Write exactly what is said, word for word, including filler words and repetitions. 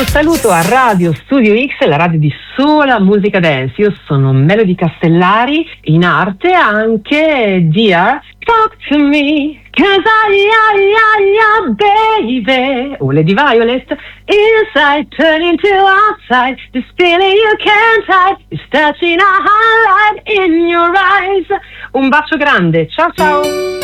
Un saluto a Radio Studio X, la radio di sola musica dance. Io sono Melody Castellari, in arte anche Dear Talk to Me, cause I, I, I, I, baby. O Lady Violet, inside turning to outside, this feeling you can't hide is touching a highlight in your eyes. Un bacio grande, ciao ciao.